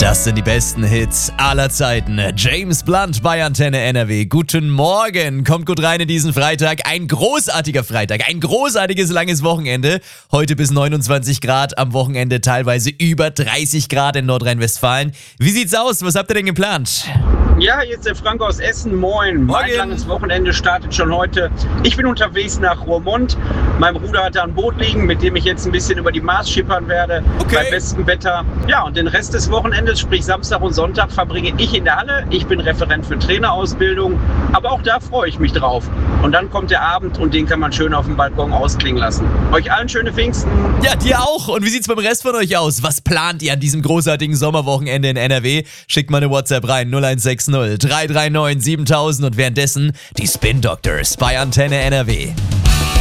Das sind die besten Hits aller Zeiten. James Blunt bei Antenne NRW. Guten Morgen. Kommt gut rein in diesen Freitag. Ein großartiger Freitag. Ein großartiges langes Wochenende. Heute bis 29 Grad. Am Wochenende teilweise über 30 Grad in Nordrhein-Westfalen. Wie sieht's aus? Was habt ihr denn geplant? Ja, hier ist der Frank aus Essen. Moin. Mein langes Wochenende startet schon heute. Ich bin unterwegs nach Roermond. Mein Bruder hat da ein Boot liegen, mit dem ich jetzt ein bisschen über die Maas schippern werde. Okay. Bei bestem Wetter. Ja, und den Rest des Wochenendes, sprich Samstag und Sonntag, verbringe ich in der Halle. Ich bin Referent für Trainerausbildung. Aber auch da freue ich mich drauf. Und dann kommt der Abend und den kann man schön auf dem Balkon ausklingen lassen. Euch allen schöne Pfingsten. Ja, dir auch. Und wie sieht's beim Rest von euch aus? Was plant ihr an diesem großartigen Sommerwochenende in NRW? Schickt mal eine WhatsApp rein, 0160 339 7000 und währenddessen die Spin Doctors bei Antenne NRW.